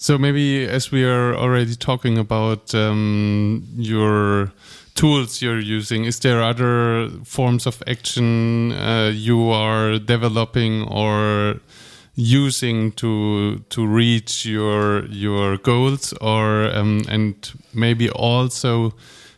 So maybe as we are already talking about your tools you're using, is there other forms of action you are developing or using to reach your goals, or and maybe also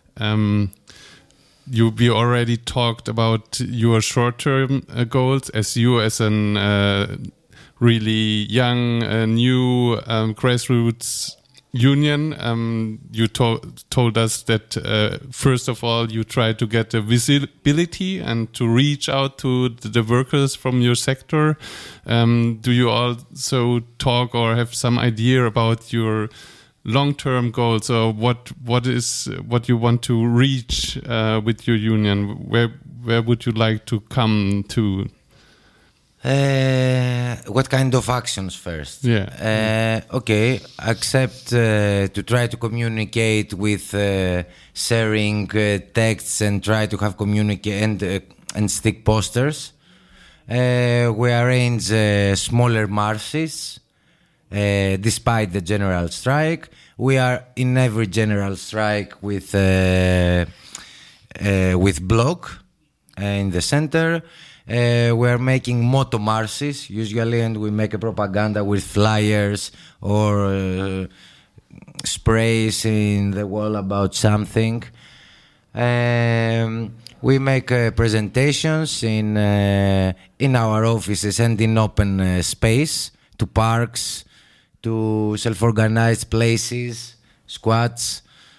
we already talked about your short-term goals as you as an really young, new grassroots union. You told us that first of all you try to get the visibility and to reach out to the workers from your sector. Do you also talk or have some idea about your long-term goals, or what you want to reach with your union? Where would you like to come to? What kind of actions first? Yeah. Okay, except to try to communicate with sharing texts and try to have communicate and stick posters. We arrange smaller marches despite the general strike. We are in every general strike with block in the center. We are making motto marches usually, and we make a propaganda with flyers or sprays in the wall about something. We make presentations in our offices and in open space, to parks, to self-organized places, squats.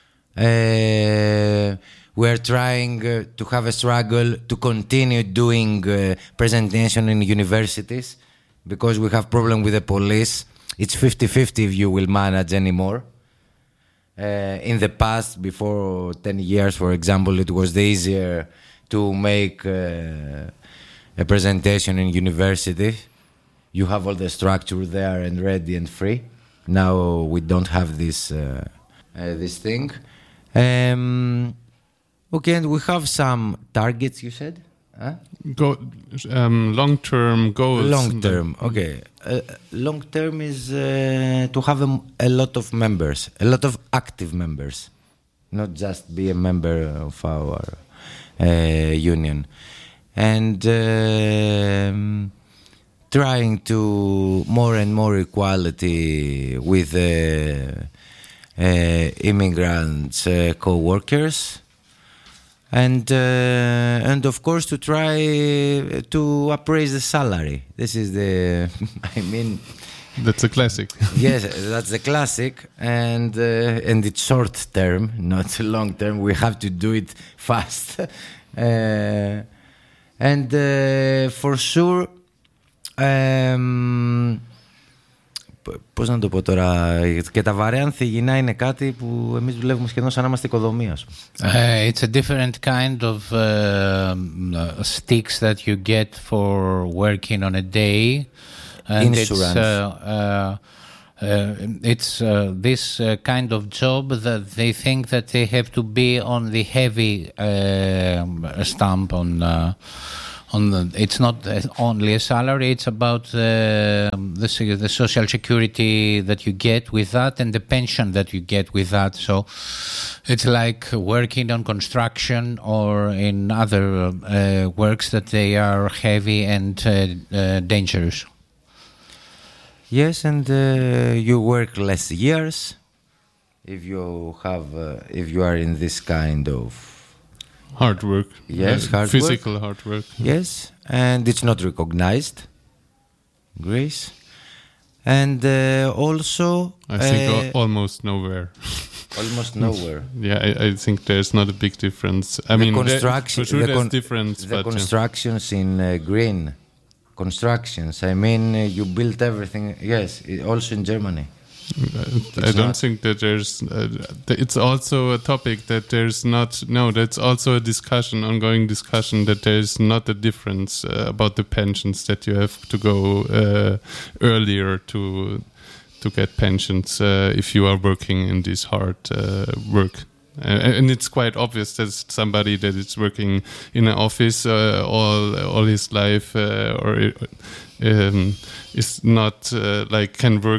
We are trying to have a struggle to continue doing presentation in universities, because we have problem with the police. It's 50-50 if you will manage anymore. In the past, before 10 years, for example, it was easier to make a presentation in university. You have all the structure there and ready and free. Now we don't have this thing. Okay, and we have some targets, you said? Long-term goals. Long-term, okay. Long-term is to have a lot of members, a lot of active members, not just be a member of our union. And trying to more and more equality with immigrants, co-workers. And of course to try to appraise the salary. This is the, I mean... That's a classic. Yes, that's a classic, and it's short term, not long term. We have to do it fast. And for sure... πώς να το πω τώρα, και τα βαρέα ανθυγινά είναι κάτι που εμείς δουλεύουμε σχεδόν σαν να είμαστε οικοδομία. It's a different kind of sticks that you get for working on a day. And insurance. It's this kind of job that they think that they have to be on the heavy stamp on it's not only a salary, it's about the social security that you get with that and the pension that you get with that. So it's like working on construction or in other works that they are heavy and dangerous. Yes, and you work less years if you are in this kind of hard work. Yes, physical hard work. Yes, and it's not recognized. Grace. And also... I think almost nowhere. Almost nowhere. Yeah, I think there's not a big difference. I mean, construction, for sure there's difference. The constructions in green constructions, I mean, you built everything. Yes, also in Germany. I don't think that there's it's also a topic that there's not, no, that's also a discussion, ongoing discussion, that there's not a difference about the pensions, that you have to go earlier to get pensions if you are working in this hard work. And it's quite obvious that somebody that is working in an office all his life or is not like can work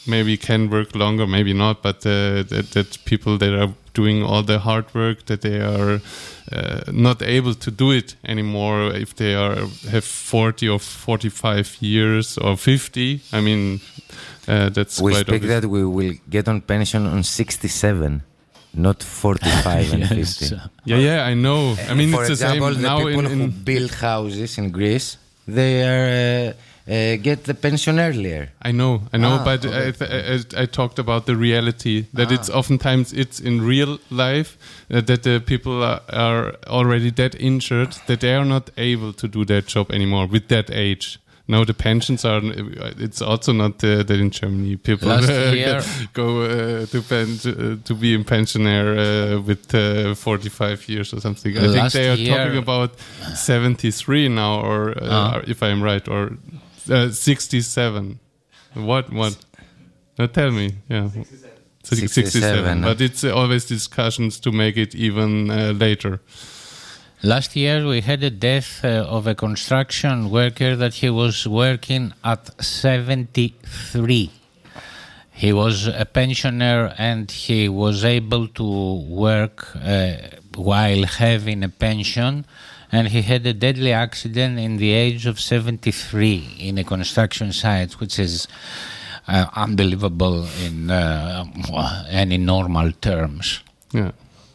maybe can work longer, maybe not, but that people that are doing all the hard work, that they are not able to do it anymore if they have 40 or 45 years or 50. I mean, that's we quite speak obvious. that we will get on pension on 67, not 45 and 50. Yeah, I know. I mean, For it's example, the same now. the people who build houses in Greece, they are get the pension earlier. I know, but okay. I talked about the reality that it's oftentimes it's in real life that the people are already that injured that they are not able to do their job anymore with that age. Now the pensions are. It's also not that in Germany people go to be a pensioner with 45 years or something. I think they are talking about 73 now, or if I am right, or 67. What? Now tell me. Yeah, 67. But it's always discussions to make it even later. Last year we had a death of a construction worker that he was working at 73. He was a pensioner and he was able to work while having a pension, and he had a deadly accident in the age of 73 in a construction site, which is unbelievable in any normal terms. Yeah.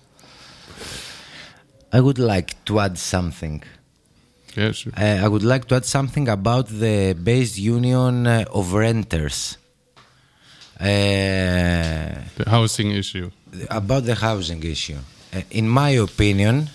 I would like to add something. Yeah, sure. I would like to add something about the base union of renters. The housing issue. About the housing issue. In my opinion,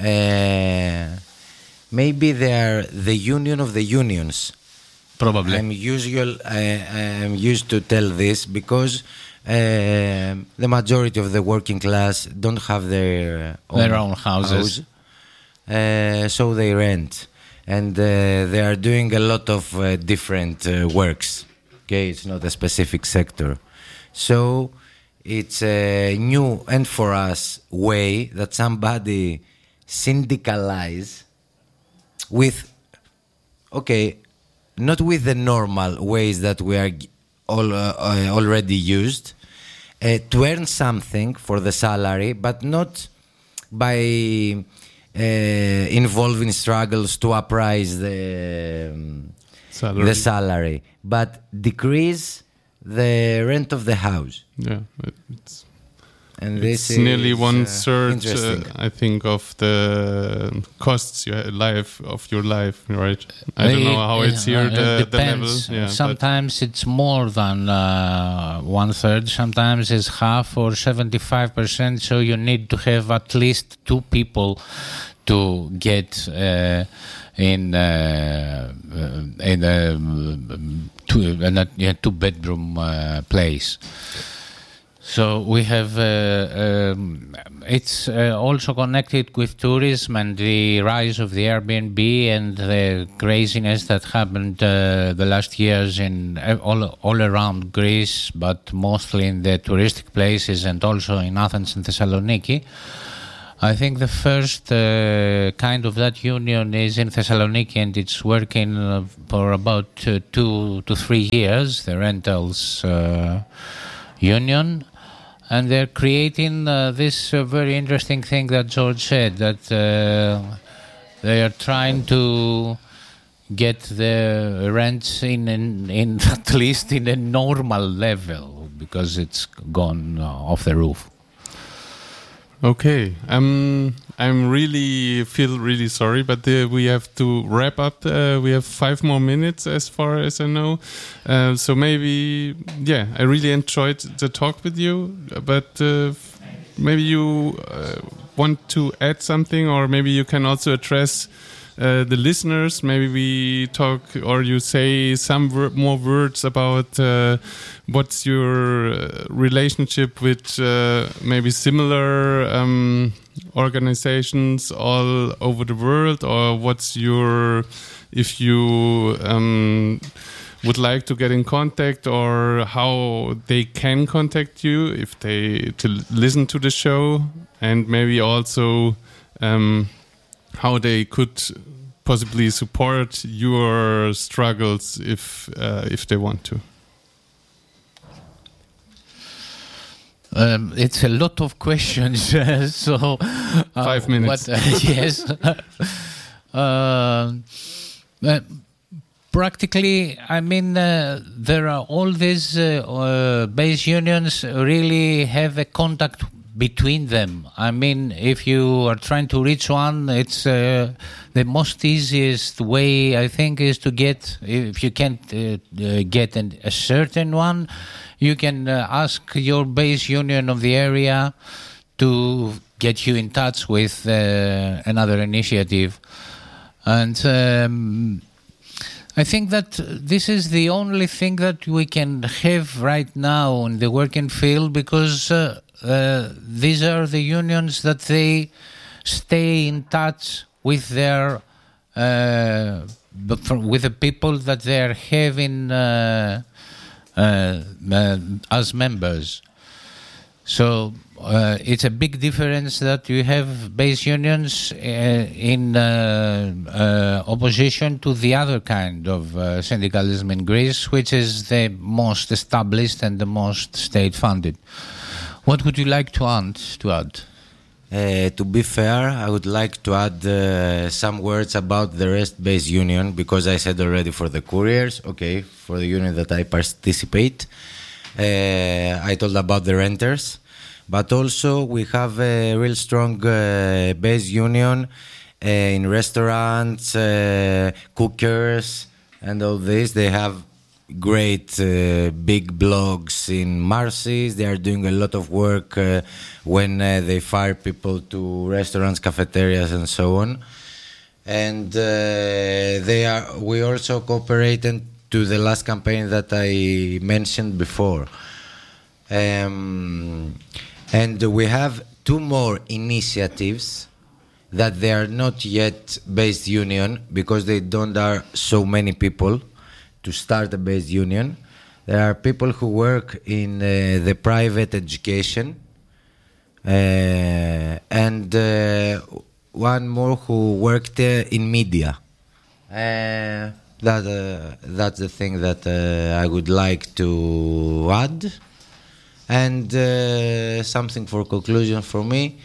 maybe they are the union of the unions. Probably. I'm used to tell this because the majority of the working class don't have their own houses. So they rent. And they are doing a lot of different works. Okay, it's not a specific sector. So it's a new and for us way that somebody syndicalize with, okay, not with the normal ways that we are already used, to earn something for the salary, but not by involving struggles to uprise the salary, but decrease the rent of the house. Yeah, it's nearly 1/3, I think, of the costs of your life, right? I don't know how it's here. The level. Yeah, sometimes it's more than 1/3. Sometimes it's half or 75%. So you need to have at least two people to get in a two-bedroom place. So we have, it's also connected with tourism and the rise of the Airbnb and the craziness that happened the last years in all around Greece, but mostly in the touristic places and also in Athens and Thessaloniki. I think the first kind of that union is in Thessaloniki, and it's working for about 2 to 3 years, the rentals union. And they're creating this very interesting thing that George said, that they are trying to get the rents in at least in a normal level, because it's gone off the roof. Okay, I'm feel really sorry, but we have to wrap up. We have 5 more minutes, as far as I know. So maybe, I really enjoyed the talk with you. But maybe you want to add something, or maybe you can also address the listeners. Maybe we talk, or you say some more words about what's your relationship with maybe similar organizations all over the world, or what's your, if you would like to get in contact, or how they can contact you if they to listen to the show, and maybe also how they could possibly support your struggles if they want to. It's a lot of questions, so 5 minutes. Yes. Practically, I mean, there are all these base unions really have a contact between them. I mean, if you are trying to reach one, it's the most easiest way, I think, is to get, if you can't get a certain one, you can ask your base union of the area to get you in touch with another initiative. And I think that this is the only thing that we can have right now in the working field, because these are the unions that they stay in touch with their with the people that they are having as members. So it's a big difference that you have base unions in opposition to the other kind of syndicalism in Greece, which is the most established and the most state-funded. What would you like to add? To be fair, I would like to add some words about the rest-based union, because I said already for the couriers, okay, for the union that I participate, I told about the renters, but also we have a real strong base union in restaurants, cookers, and all this. They have great big blogs in Marsis. They are doing a lot of work when they fire people to restaurants, cafeterias, and so on. And we also cooperated to the last campaign that I mentioned before. And we have 2 more initiatives that they are not yet based union, because they don't are so many people to start a base union. There are people who work in the private education, and one more who worked in media. That's the thing that I would like to add. And something for conclusion for me.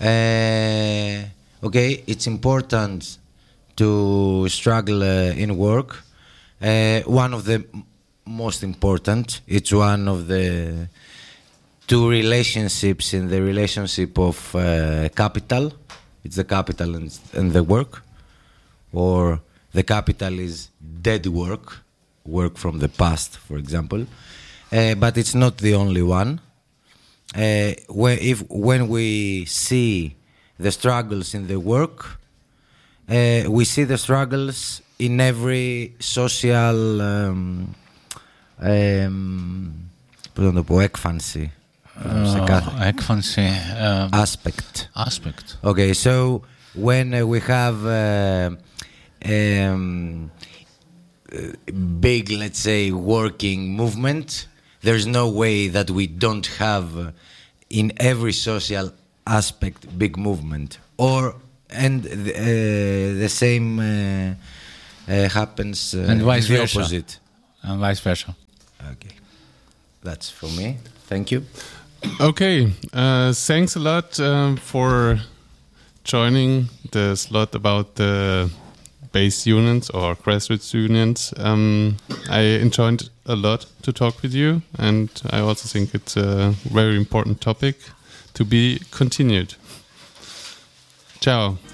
Okay, it's important to struggle in work. One of the most important, it's one of the 2 relationships in the relationship of capital. It's the capital and the work. Or the capital is dead work from the past, for example. But it's not the only one. When we see the struggles in the work, we see the struggles in every social ekphansi aspect. Okay, so when we have big, let's say, working movement, there's no way that we don't have in every social aspect big movement. And the same happens and vice the versa. Opposite. And vice versa. Okay. That's for me. Thank you. Okay. Thanks a lot for joining the slot about the base unions or grassroots unions. I enjoyed a lot to talk with you, and I also think it's a very important topic to be continued. Ciao.